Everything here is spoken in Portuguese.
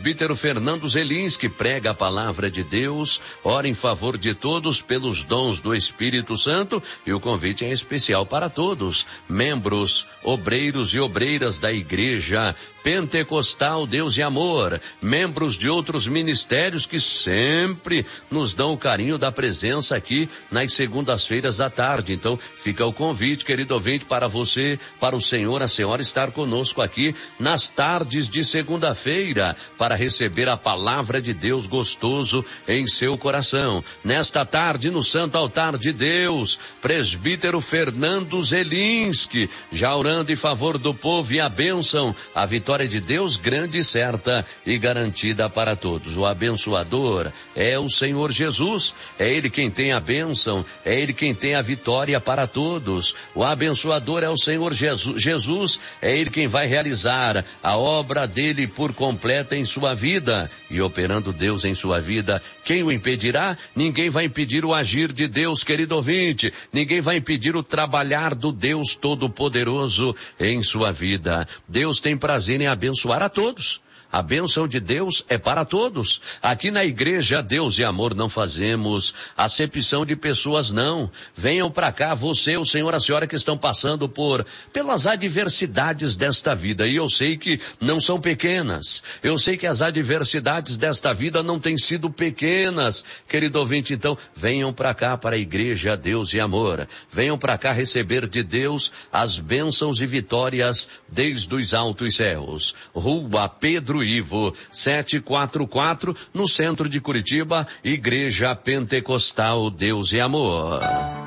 presbítero Fernando Zelinski prega a palavra de Deus, ora em favor de todos pelos dons do Espírito Santo, e o convite é especial para todos, membros, obreiros e obreiras da Igreja Pentecostal Deus e Amor, membros de outros ministérios que sempre nos dão o carinho da presença aqui nas segundas-feiras à tarde. Então, fica o convite, querido ouvinte, para você, para o senhor, a senhora estar conosco aqui nas tardes de segunda-feira para receber a palavra de Deus gostoso em seu coração. Nesta tarde, no Santo Altar de Deus, presbítero Fernando Zelinski, já orando em favor do povo e a bênção, a vitória de Deus grande e certa e garantida para todos. O abençoador é o Senhor Jesus, é Ele quem tem a bênção, é Ele quem tem a vitória para todos. O abençoador é o Senhor Jesus, é Ele quem vai realizar a obra dele por completa em sua vida. E operando Deus em sua vida, quem o impedirá? Ninguém vai impedir o agir de Deus, querido ouvinte. Ninguém vai impedir o trabalhar do Deus Todo-Poderoso em sua vida. Deus tem prazer em abençoar a todos. A bênção de Deus é para todos. Aqui na Igreja Deus e Amor não fazemos acepção de pessoas, não. Venham para cá, você, o senhor, a senhora que estão passando pelas adversidades desta vida. E eu sei que não são pequenas. Eu sei que as adversidades desta vida não têm sido pequenas. Querido ouvinte, então, venham para cá, para a Igreja Deus e Amor. Venham para cá receber de Deus as bênçãos e vitórias desde os altos céus. Rua Pedro Ivo, 744, no centro de Curitiba, Igreja Pentecostal Deus e Amor.